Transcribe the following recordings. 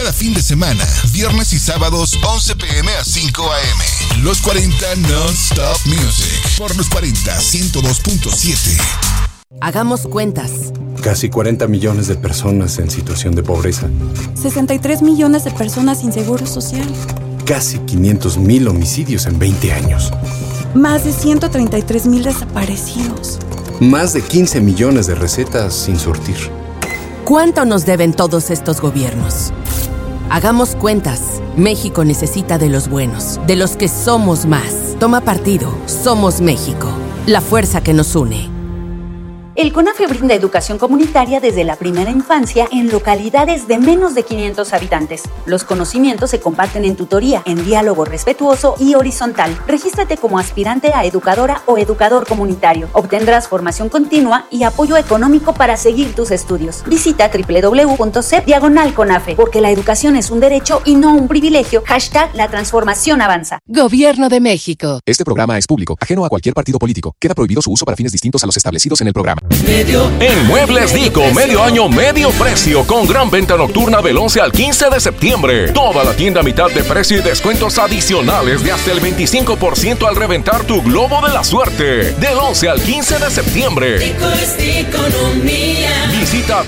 cada fin de semana, viernes y sábados 11 p.m. a 5 a.m. Los 40 Non-Stop Music por Los 40 102.7. Hagamos cuentas. Casi 40 millones de personas en situación de pobreza. 63 millones de personas sin seguro social. Casi 500,000 homicidios en 20 años. Más de 133,000 desaparecidos. Más de 15 millones de recetas sin surtir. ¿Cuánto nos deben todos estos gobiernos? Hagamos cuentas. México necesita de los buenos, de los que somos más. Toma partido. Somos México. La fuerza que nos une. El CONAFE brinda educación comunitaria desde la primera infancia en localidades de menos de 500 habitantes. Los conocimientos se comparten en tutoría, en diálogo respetuoso y horizontal. Regístrate como aspirante a educadora o educador comunitario. Obtendrás formación continua y apoyo económico para seguir tus estudios. Visita www.cep/CONAFE, porque la educación es un derecho y no un privilegio. #La transformación avanza. Gobierno de México. Este programa es público, ajeno a cualquier partido político. Queda prohibido su uso para fines distintos a los establecidos en el programa. En Muebles Dico, medio año, medio precio, con gran venta nocturna del 11 al 15 de septiembre. Toda la tienda a mitad de precio y descuentos adicionales de hasta el 25% al reventar tu globo de la suerte. Del 11 al 15 de septiembre. Dico es economía. Visita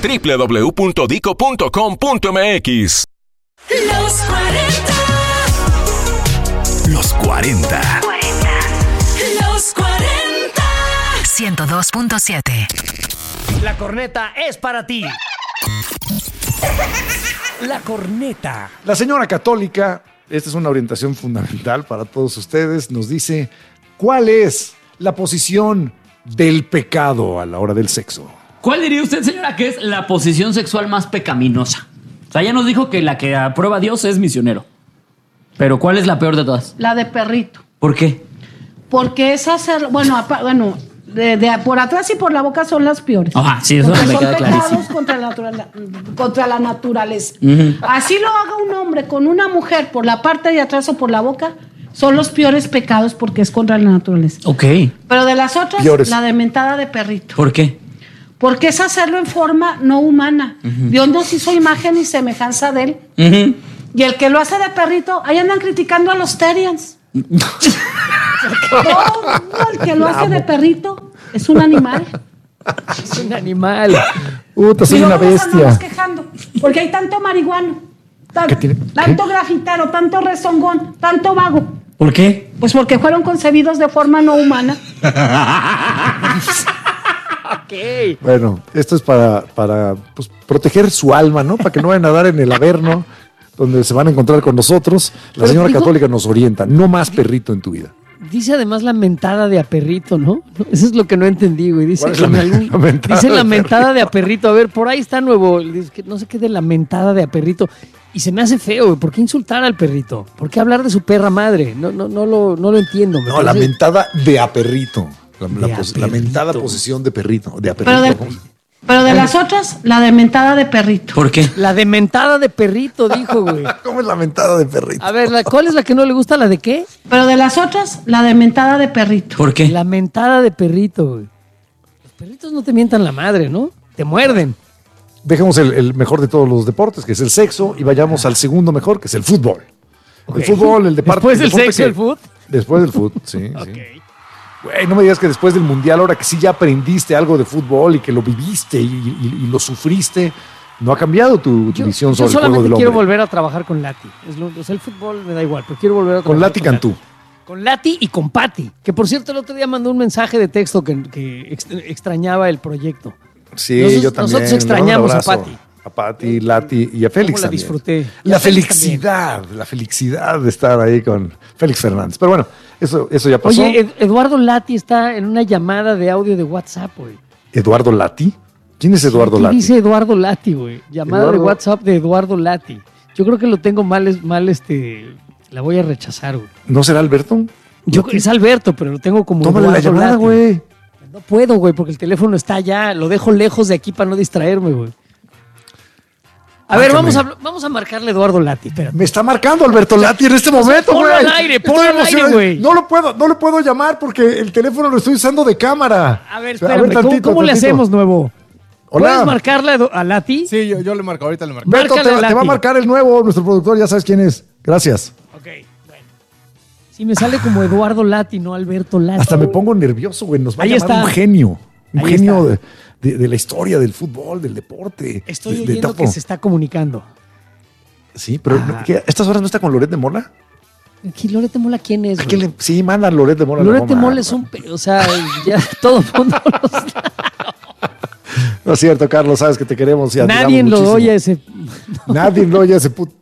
www.dico.com.mx. Los 40. Los 40. Los 40. 102.7. La corneta es para ti. La corneta. La señora católica, esta es una orientación fundamental para todos ustedes, nos dice cuál es la posición del pecado a la hora del sexo. ¿Cuál diría usted, señora, que es la posición sexual más pecaminosa? O sea, ya nos dijo que la que aprueba a Dios es misionero. Pero ¿cuál es la peor de todas? La de perrito. ¿Por qué? Porque es hacer... Bueno, por atrás y por la boca son las peores. Ajá, sí, eso me queda clarísimo. Contra la naturaleza. Uh-huh. Así lo haga un hombre con una mujer por la parte de atrás o por la boca, son los peores pecados porque es contra la naturaleza. Ok. Pero de las otras, peores. La de mentada de perrito. ¿Por qué? Porque es hacerlo en forma no humana. Uh-huh. Dios nos hizo imagen y semejanza de él. Uh-huh. Y el que lo hace de perrito, ahí andan criticando a los Terians. No, el que lo hace de perrito es un animal. Es un animal. Soy una bestia. Andamos quejando porque hay tanto marihuano, tanto grafitero, tanto rezongón, tanto vago. ¿Por qué? Pues porque fueron concebidos de forma no humana. Okay. Bueno, esto es para pues, proteger su alma, ¿no? Para que no vayan a dar en el Averno, donde se van a encontrar con nosotros. La señora católica nos orienta, no más perrito en tu vida. Dice además la mentada de a perrito, ¿no? Eso es lo que no entendí, güey. Dice ¿Cuál es la mentada dice la de mentada de a perrito. A ver, por ahí está nuevo. No sé qué de la mentada de a perrito. Y se me hace feo, güey. ¿Por qué insultar al perrito? ¿Por qué hablar de su perra madre? No lo entiendo. No, la mentada de a perrito. La mentada posesión de perrito. De a perrito. Pero de las otras, la de mentada de perrito. ¿Por qué? La de mentada de perrito, dijo, güey. ¿Cómo es la mentada de perrito? A ver, ¿cuál es la que no le gusta? ¿La de qué? Pero de las otras, la de mentada de perrito. ¿Por qué? La mentada de perrito, güey. Los perritos no te mientan la madre, ¿no? Te muerden. Dejemos el mejor de todos los deportes, que es el sexo, y vayamos al segundo mejor, que es el fútbol. Okay. El fútbol, el deporte. ¿Después del sexo, el fútbol? Después del fútbol, sí. Okay. Sí. Güey, no me digas que después del mundial, ahora que sí ya aprendiste algo de fútbol y que lo viviste y lo sufriste, no ha cambiado tu visión sobre el juego del hombre. Yo solamente quiero volver a trabajar con Lati. O sea, el fútbol me da igual, pero quiero volver a trabajar con Lati Cantú. Con Lati y con Pati, que por cierto el otro día mandó un mensaje de texto que extrañaba el proyecto. Sí, yo también. Nosotros extrañamos a Pati. A Pati, Lati y a Félix la también. Disfruté. La felicidad de estar ahí con Félix Fernández. Pero bueno, eso ya pasó. Oye, Eduardo Lati está en una llamada de audio de WhatsApp, güey. ¿Eduardo Lati? ¿Quién es Eduardo Lati? Dice Eduardo Lati, güey. Llamada de WhatsApp de Eduardo Lati. Yo creo que lo tengo mal, la voy a rechazar, güey. ¿No será Alberto? Es Alberto, pero lo tengo como Tómale la llamada, güey. No puedo, güey, porque el teléfono está allá. Lo dejo lejos de aquí para no distraerme, güey. A ver, vamos a marcarle a Eduardo Lati. Espérate. Me está marcando Alberto Lati en este momento, güey. Ponlo al aire, güey. No lo puedo llamar porque el teléfono lo estoy usando de cámara. A ver, espérame, ¿cómo le hacemos, nuevo? Hola. ¿Puedes marcarle a Lati? Sí, yo le marco, ahorita le marco. Beto, Márcale a te va a Lati. marcar el nuevo, nuestro productor, ya sabes quién es. Gracias. Ok, bueno. Sí, me sale como Eduardo Lati, no Alberto Lati. Hasta me pongo nervioso, güey. Nos va Ahí a llamar está. un genio. Un Ahí genio está. de la historia, del fútbol, del deporte. Estoy de oyendo todo. que se está comunicando. Sí, pero ¿qué? ¿A estas horas no está con Loret de Mola? ¿Aquí Loret de Mola quién es, ¿A güey? quién le- Sí, mandan Loret de Mola. Loret de Mola es un... O sea, ya todo el mundo lo sabe. No es cierto, Carlos, sabes que te queremos. Y Nadie admiramos lo muchísimo. oye ese... Nadie lo oye ese puto.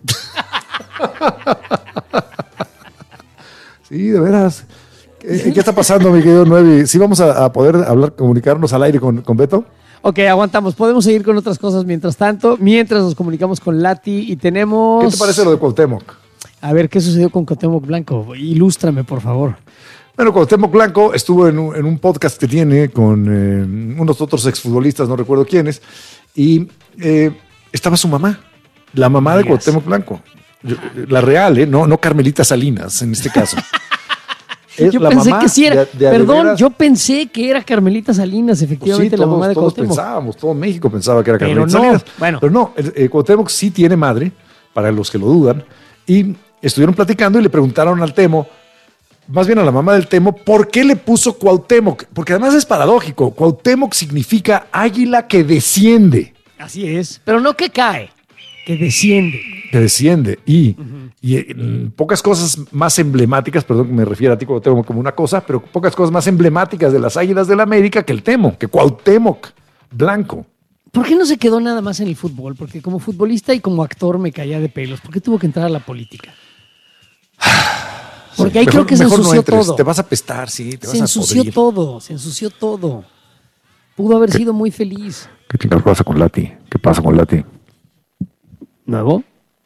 Sí, de veras. ¿Qué está pasando, mi querido Nuevi? ¿Sí vamos a poder hablar, comunicarnos al aire con Beto? Ok, aguantamos. Podemos seguir con otras cosas mientras tanto. Mientras nos comunicamos con Lati y tenemos... ¿Qué te parece lo de Cuauhtémoc? A ver, ¿qué sucedió con Cuauhtémoc Blanco? Ilústrame, por favor. Bueno, Cuauhtémoc Blanco estuvo en un podcast que tiene con unos otros exfutbolistas, no recuerdo quiénes, y estaba su mamá, la mamá de Cuauhtémoc Blanco. La real, no Carmelita Salinas, en este caso. Es Yo la pensé mamá que sí era... de Perdón, veras. yo pensé que era Carmelita Salinas, Pues efectivamente, sí, la mamá de todos Cuauhtémoc. pensábamos, todo México pensaba que era Pero Carmelita no, Salinas. bueno. Pero no, Cuauhtémoc sí tiene madre, para los que lo dudan, y estuvieron platicando y le preguntaron al Temo, más bien a la mamá del Temo, ¿por qué le puso Cuauhtémoc? Porque además es paradójico, Cuauhtémoc significa águila que desciende. Así es, pero no que cae, que desciende. Que desciende. Y pocas cosas más emblemáticas, perdón que me refiero a ti Cuauhtémoc como una cosa, pero pocas cosas más emblemáticas de las Águilas del América que el Temo, que Cuauhtémoc Blanco. ¿Por qué no se quedó nada más en el fútbol? Porque como futbolista y como actor me caía de pelos. ¿Por qué tuvo que entrar a la política? Porque ahí creo que se mejor ensució no entres, todo. Te vas a pestar, sí, te Se vas a ensució podrir. todo, se ensució todo. Pudo haber sido muy feliz. ¿Qué chingados pasa con Lati? ¿Qué pasa con Lati? ¿Nuevo?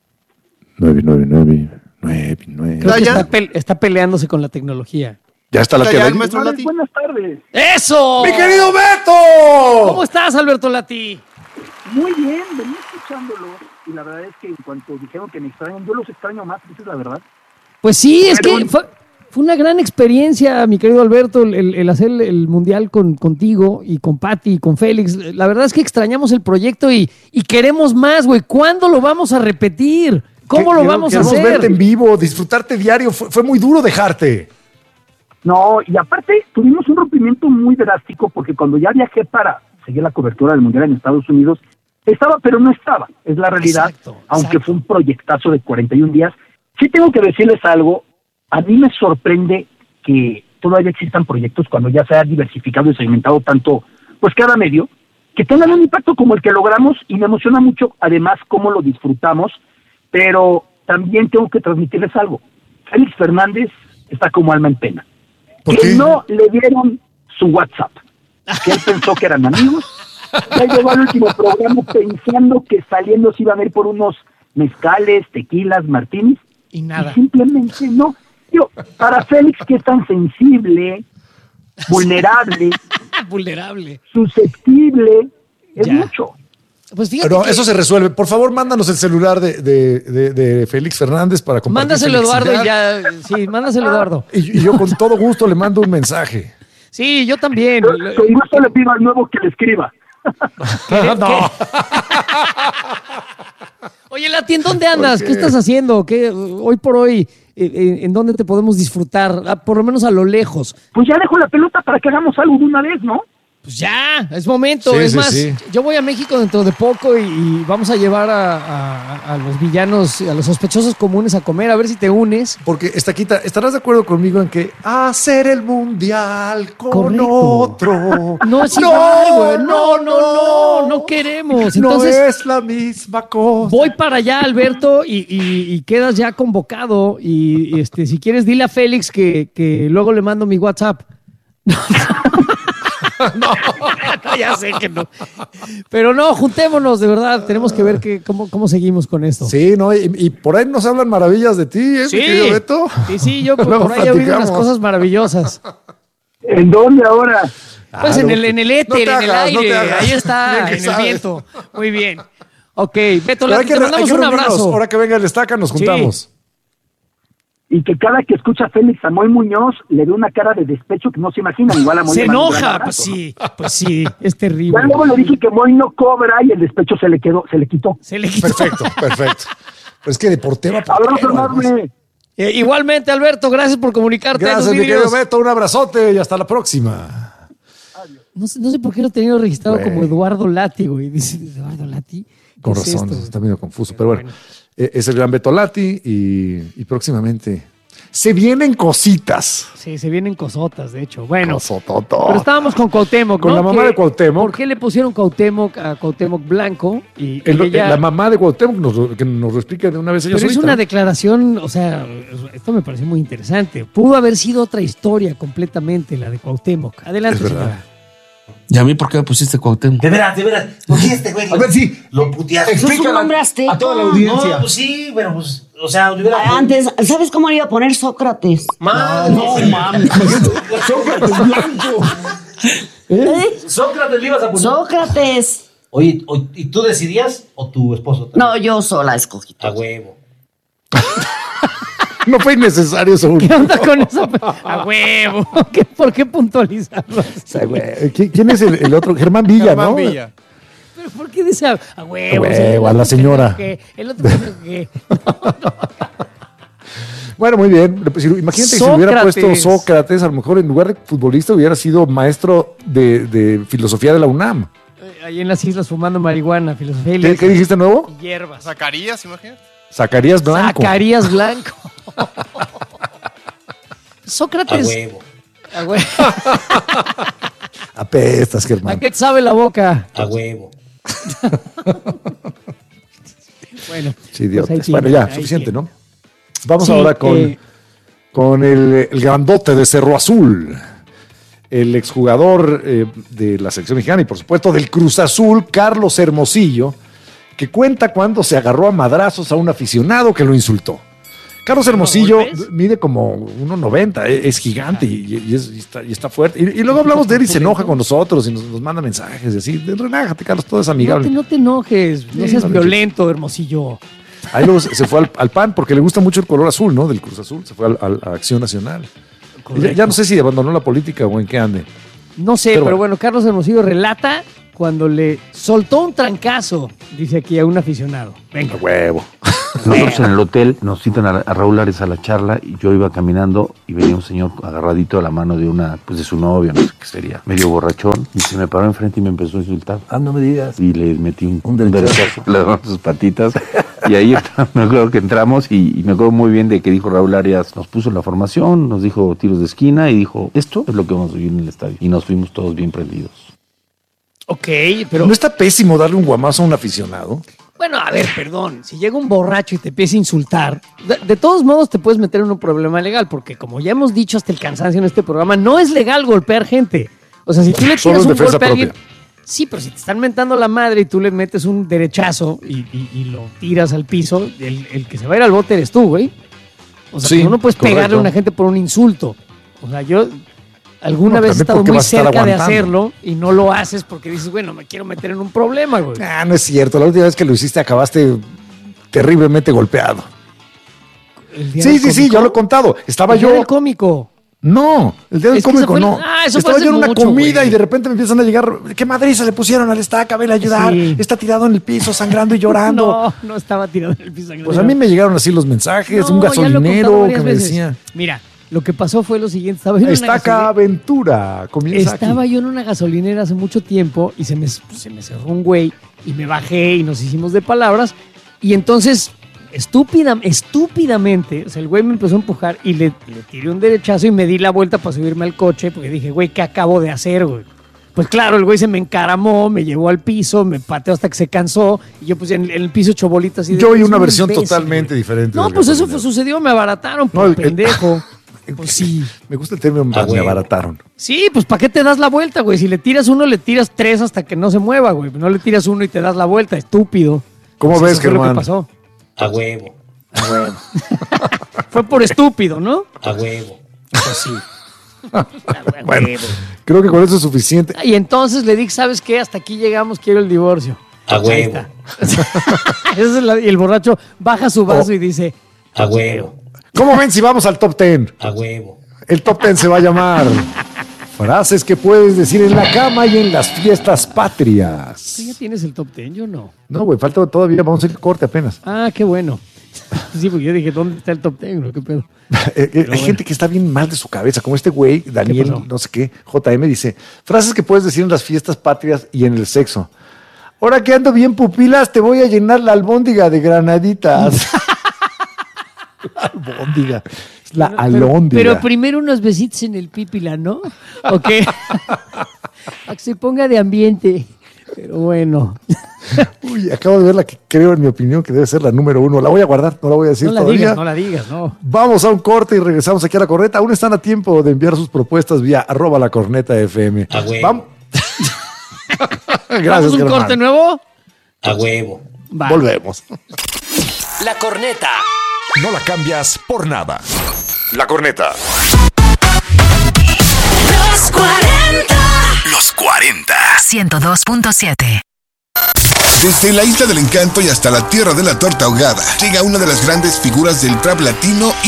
999. Creo que está peleándose con la tecnología. Ya está Lati. al aire. Buenas tardes. ¡Eso! ¡Mi querido Beto! ¿Cómo estás, Alberto Lati? Muy bien, venía escuchándolo y la verdad es que en cuanto dijeron que me extrañan, yo los extraño más, esa es la verdad. Pues sí, es Pero- que fue una gran experiencia, mi querido Alberto, el hacer el mundial contigo y con Pati y con Félix. La verdad es que extrañamos el proyecto y queremos más, güey. ¿Cuándo lo vamos a repetir? ¿Cómo lo vamos a Queremos hacer? verte en vivo, disfrutarte diario. Fue muy duro dejarte. No, y aparte tuvimos un rompimiento muy drástico porque cuando ya viajé para seguir la cobertura del Mundial en Estados Unidos, estaba, pero no estaba, es la realidad, aunque fue un proyectazo de 41 días. Sí tengo que decirles algo, a mí me sorprende que todavía existan proyectos cuando ya se ha diversificado y segmentado tanto, pues cada medio, que tengan un impacto como el que logramos y me emociona mucho, además, cómo lo disfrutamos, pero también tengo que transmitirles algo. Félix Fernández está como alma en pena. Que no le dieron su WhatsApp, que él pensó que eran amigos, ya llegó al último programa pensando que saliendo se iban a ir por unos mezcales, tequilas, martinis, y nada. y simplemente no. Digo, para Félix, que es tan sensible, vulnerable, Vulnerable. susceptible, es mucho. Pues fíjate Pero que- eso se resuelve. Por favor, mándanos el celular de Félix Fernández para compartir. Mándaselo, Eduardo, y felicidad. ya. Sí, mándaselo, Eduardo. Y yo con todo gusto le mando un mensaje. Sí, yo también. Con gusto le pido al nuevo que le escriba. No. Oye, Lati, ¿en dónde andas? ¿Qué estás haciendo? ¿Qué, hoy por hoy, en dónde te podemos disfrutar? Por lo menos a lo lejos. Pues ya dejo la pelota para que hagamos algo de una vez, ¿no? Pues ya, es momento. Sí, es sí, más, sí. yo voy a México dentro de poco y vamos a llevar a los villanos, a los sospechosos comunes a comer, a ver si te unes. Porque, Estaquita, ¿estarás de acuerdo conmigo en que hacer el mundial con Correcto. otro? No es igual, güey. No queremos. Entonces, no es la misma cosa. voy para allá, Alberto, y quedas ya convocado. Y si quieres, dile a Félix que luego le mando mi WhatsApp. No, ya sé que no. Pero no, juntémonos, de verdad. Tenemos que ver cómo seguimos con esto. Sí, no, y por ahí nos hablan maravillas de ti, ¿eh, Sí. mi querido Beto? Sí, yo por Luego ahí he oído unas platicamos. cosas maravillosas. ¿En dónde ahora? Pues en el éter, no te en el hagas, no aire, te hagas. ahí está, Bien que en el sabes. viento. Muy bien. Ok, Beto, Pero hay te mandamos hay que un reunirnos. abrazo. Ahora que venga el Estaca nos juntamos. y que cada que escucha a Félix Samuel Muñoz le ve una cara de despecho que no se imagina, igual a Moy. Se enoja, pues sí, es terrible. Ya luego le dije que Moy no cobra y el despecho se le quitó. Perfecto. Pero es que por tema. Abrazo enorme. Igualmente, Alberto, gracias por comunicarte. Gracias, mi querido Beto, un abrazote y hasta la próxima. No sé por qué lo he tenido registrado como Eduardo Lati, güey. Dice Eduardo Lati. Con razón, está medio confuso, pero bueno. Es el gran Beto Lati y próximamente se vienen cositas. Sí, se vienen cosotas, de hecho. Bueno, Cosototo. pero estábamos con Cuauhtémoc, con ¿no? la mamá de Cuauhtémoc. ¿Por qué le pusieron Cuauhtémoc a Cuauhtémoc Blanco? Y la mamá de Cuauhtémoc que nos lo explica de una vez ella Pero solita. es una declaración, o sea, esto me pareció muy interesante. Pudo haber sido otra historia completamente la de Cuauhtémoc. Adelante, señora. ¿Y a mí por qué me pusiste Cuauhtémoc? De veras. ¿Por qué este güey? A ver, sí. Lo puteaste. ¿Tú lo nombraste? A toda la audiencia. No, pues sí, pero pues, o sea, hubiera... Antes, ¿sabes cómo le iba a poner Sócrates? No mames. Sócrates Blanco. Sócrates le ibas a poner. Sócrates. Oye, ¿y tú decidías o tu esposo también? No, yo sola escogí. A huevo. No fue innecesario, Saúl. ¿Qué onda con eso? A huevo. ¿Por qué puntualizarlo? ¿Quién es el otro? Germán Villa, ¿no? Villa. ¿Pero por qué dice a huevo? A huevo, a la señora. El otro que... Bueno, muy bien. Imagínate que si hubiera puesto Sócrates, a lo mejor en lugar de futbolista hubiera sido maestro de filosofía de la UNAM. Ahí en las islas fumando marihuana, filosofía. ¿Qué dijiste nuevo? Hierbas. Zacarías, imagínate. Zacarías Blanco. Zacarías Blanco. Sócrates. A huevo. Apestas, Germán. ¿A qué te sabe la boca? A huevo. Bueno, sí, idiotas. Pues bueno, ya, suficiente, ¿no? Vamos ahora con el grandote de Cerro Azul, el exjugador de la selección mexicana y por supuesto del Cruz Azul, Carlos Hermosillo, que cuenta cuando se agarró a madrazos a un aficionado que lo insultó. Carlos Hermosillo mide como 1.90, es gigante y está fuerte. Y luego hablamos de él y se enoja con nosotros y nos manda mensajes y así. Relájate, Carlos, todo es amigable. No te enojes, no seas violento, Hermosillo. Ahí luego se fue al PAN porque le gusta mucho el color azul, ¿no? Del Cruz Azul. Se fue a Acción Nacional. Ya no sé si abandonó la política o en qué ande. No sé, pero bueno, Carlos Hermosillo relata cuando le soltó un trancazo, dice aquí, a un aficionado. Venga. Huevo. Nosotros en el hotel nos citan a Raúl Ares a la charla y yo iba caminando y venía un señor agarradito a la mano de de su novio, no sé qué sería, medio borrachón, y se me paró enfrente y me empezó a insultar. No me digas. Y le metí un derechazo, le damos sus patitas y ahí me acuerdo que entramos y me acuerdo muy bien de que dijo Raúl Arias, nos puso la formación, nos dijo tiros de esquina y dijo, esto es lo que vamos a vivir en el estadio. Y nos fuimos todos bien prendidos. Ok, pero... ¿No está pésimo darle un guamazo a un aficionado? Bueno, a ver, perdón, si llega un borracho y te empieza a insultar, de todos modos te puedes meter en un problema legal, porque como ya hemos dicho hasta el cansancio en este programa, no es legal golpear gente. O sea, si tú le tiras un golpe a alguien... Sí, pero si te están mentando la madre y tú le metes un derechazo y lo tiras al piso, el que se va a ir al bote eres tú, güey. O sea, tú no puedes pegarle a una gente por un insulto. O sea, yo... Alguna vez he estado muy cerca de hacerlo y no lo haces porque dices, bueno, me quiero meter en un problema, güey. No es cierto. La última vez que lo hiciste acabaste terriblemente golpeado. Sí, yo lo he contado. Estaba yo... El día del cómico. No, el día del cómico no. Eso estaba yo en una comida güey. Y de repente me empiezan a llegar. ¿Qué madriza le pusieron al estaca? Vele a ayudar. Sí. Está tirado en el piso, sangrando y llorando. No estaba tirado en el piso sangrando. Pues a mí me llegaron así los mensajes. Un gasolinero que me decía. Mira. Lo que pasó fue lo siguiente. Estaba yo en Estaca Aventura. Estaba yo en una gasolinera hace mucho tiempo y se me cerró un güey y me bajé y nos hicimos de palabras. Y entonces, estúpidamente, o sea, el güey me empezó a empujar y le tiré un derechazo y me di la vuelta para subirme al coche porque dije, güey, ¿qué acabo de hacer, güey? Pues claro, el güey se me encaramó, me llevó al piso, me pateó hasta que se cansó y yo pues en el piso hecho bolitas. Yo vi una versión totalmente diferente. No, pues eso sucedió, me abarataron, pendejo. Pues sí. Me gusta el término, me abarataron. Sí, pues ¿para qué te das la vuelta, güey? Si le tiras uno, le tiras tres hasta que no se mueva, güey. No le tiras uno y te das la vuelta, estúpido. ¿Cómo ves, Germán? ¿Qué pasó? A huevo. Fue por estúpido, ¿no? A huevo. Pues sí. Bueno, creo que con eso es suficiente. Y entonces le dije, ¿sabes qué? Hasta aquí llegamos, quiero el divorcio. A huevo. Y el borracho baja su vaso y dice... A huevo. ¿Cómo ven si vamos al top 10? A huevo. El top 10 se va a llamar frases que puedes decir en la cama y en las fiestas patrias. ¿Tú ya tienes el top 10? Yo no. No, güey, falta todavía, vamos a ir corte apenas. Ah, qué bueno. Sí, porque yo dije, ¿dónde está el top 10? ¿Qué pedo? Hay gente que está bien mal de su cabeza, como este güey, Daniel, no sé qué, JM, dice, frases que puedes decir en las fiestas patrias y en el sexo. Ahora que ando bien pupilas, te voy a llenar la albóndiga de granaditas. La albóndiga. Es la alóndiga. Pero primero unos besitos en el pípila, ¿no? ¿O qué? A que se ponga de ambiente. Pero bueno. Uy, acabo de ver la que creo, en mi opinión, que debe ser la número 1. La voy a guardar, no la voy a decir todavía. No la digas, no. Vamos a un corte y regresamos aquí a La Corneta. Aún están a tiempo de enviar sus propuestas vía @lacornetafm. A huevo. Vamos. Gracias, ¿Vamos un Germán. corte nuevo? A huevo. Vale. Volvemos. La Corneta. No la cambias por nada. La Corneta. Los 40. Los 40. 102.7. Desde la Isla del Encanto y hasta la Tierra de la Torta Ahogada, llega una de las grandes figuras del trap latino